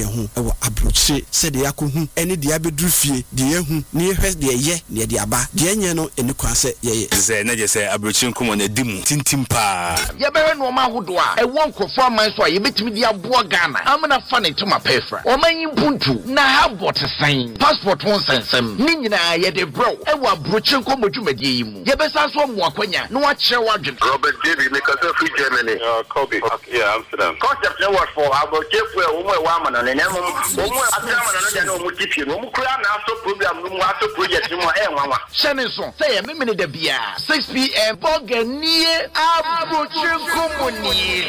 ye ho ewo abroche se de yakohu ene de abedru fie de yehu ne yehwe de ye ne de aba de enye no eni kwa se ye ze na je se abroche nkomo na dimu tintim pa ye bewe no ma hodo a ewo nkofo aman so a ye betimi de aboa Ghana amna fa ne tuma pefra o man yimpuntu na habot sign passport won sensem ni nyina ye de bro ewo abroche nkomo dwumade yi mu ye besa so mo akwanya no wa kire wadwen Robert David make us free Germany Kobe yeah Amsterdam concept network for abroche fu e wo mo e wa amana ne nemo wo mo atrama na no de no mo tipie no mo kura na so program no mo aso project mo e nwanwa shene so say ye memene da bia 6 p.m. boganie abroche nkomo ni